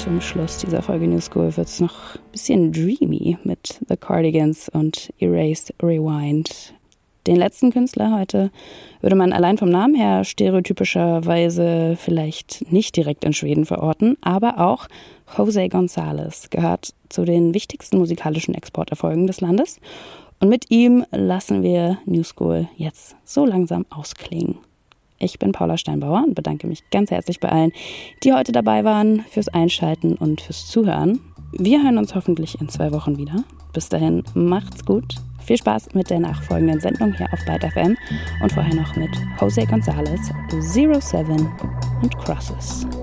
zum Schluss dieser Folge New School wird es noch ein bisschen dreamy mit The Cardigans und Erase Rewind. Den letzten Künstler heute würde man allein vom Namen her stereotypischerweise vielleicht nicht direkt in Schweden verorten, aber auch José González gehört zu den wichtigsten musikalischen Exporterfolgen des Landes. Und mit ihm lassen wir New School jetzt so langsam ausklingen. Ich bin Paula Steinbauer und bedanke mich ganz herzlich bei allen, die heute dabei waren, fürs Einschalten und fürs Zuhören. Wir hören uns hoffentlich in 2 Wochen wieder. Bis dahin, macht's gut. Viel Spaß mit der nachfolgenden Sendung hier auf Byte FM und vorher noch mit José González, 07 und Crosses.